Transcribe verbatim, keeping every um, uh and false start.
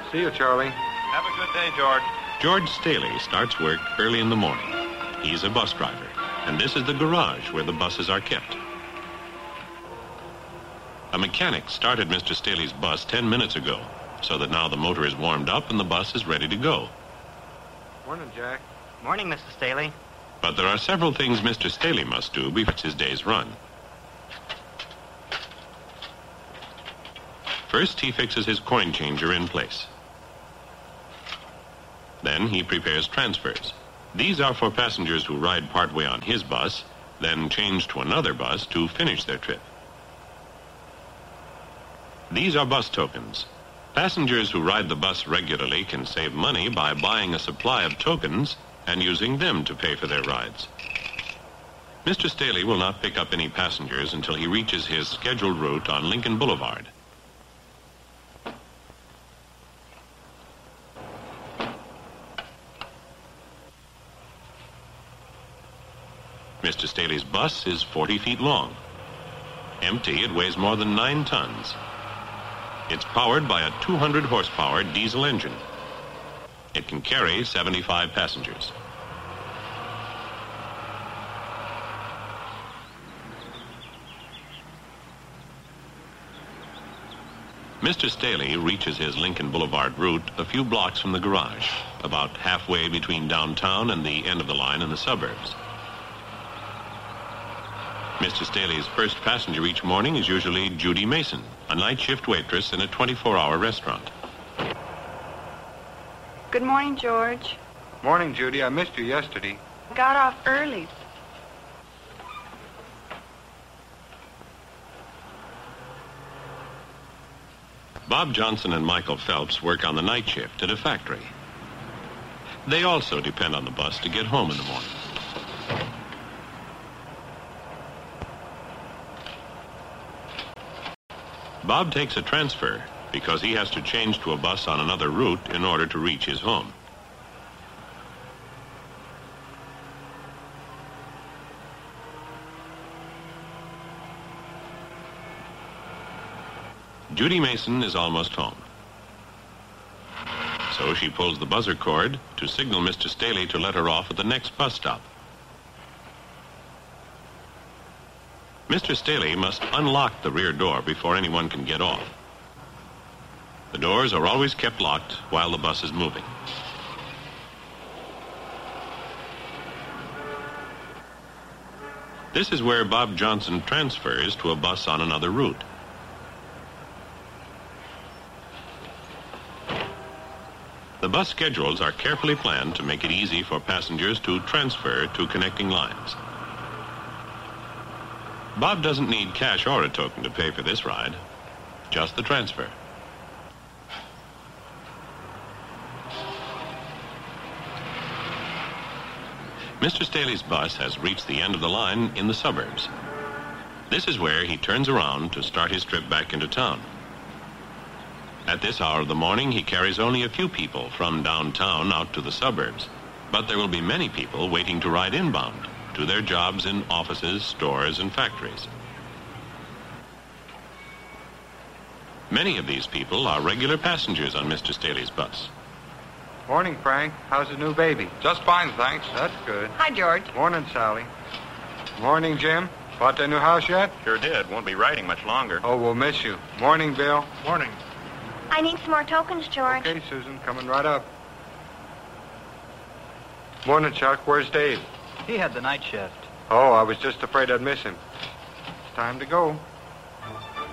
See you, Charlie. Have a good day, George. George Staley starts work early in the morning. He's a bus driver, and this is the garage where the buses are kept. A mechanic started Mister Staley's bus ten minutes ago, so that now the motor is warmed up and the bus is ready to go. Morning, Jack. Morning, Mister Staley. But there are several things Mister Staley must do before his day's run. First, he fixes his coin changer in place. Then he prepares transfers. These are for passengers who ride partway on his bus, then change to another bus to finish their trip. These are bus tokens. Passengers who ride the bus regularly can save money by buying a supply of tokens and using them to pay for their rides. Mister Staley will not pick up any passengers until he reaches his scheduled route on Lincoln Boulevard. Mister Staley's bus is forty feet long. Empty, it weighs more than nine tons. It's powered by a two hundred horsepower diesel engine. It can carry seventy-five passengers. Mister Staley reaches his Lincoln Boulevard route a few blocks from the garage, about halfway between downtown and the end of the line in the suburbs. Mister Staley's first passenger each morning is usually Judy Mason, a night shift waitress in a twenty-four hour restaurant. Good morning, George. Morning, Judy. I missed you yesterday. Got off early. Bob Johnson and Michael Phelps work on the night shift at a factory. They also depend on the bus to get home in the morning. Bob takes a transfer because he has to change to a bus on another route in order to reach his home. Judy Mason is almost home. So she pulls the buzzer cord to signal Mister Staley to let her off at the next bus stop. Mister Staley must unlock the rear door before anyone can get off. The doors are always kept locked while the bus is moving. This is where Bob Johnson transfers to a bus on another route. The bus schedules are carefully planned to make it easy for passengers to transfer to connecting lines. Bob doesn't need cash or a token to pay for this ride, just the transfer. Mister Staley's bus has reached the end of the line in the suburbs. This is where he turns around to start his trip back into town. At this hour of the morning, he carries only a few people from downtown out to the suburbs, but there will be many people waiting to ride inbound to their jobs in offices, stores, and factories. Many of these people are regular passengers on Mister Staley's bus. Morning, Frank. How's the new baby? Just fine, thanks. That's good. Hi, George. Morning, Sally. Morning, Jim. Bought that new house yet? Sure did. Won't be riding much longer. Oh, we'll miss you. Morning, Bill. Morning. I need some more tokens, George. Okay, Susan. Coming right up. Morning, Chuck. Where's Dave? He had the night shift. Oh, I was just afraid I'd miss him. It's time to go.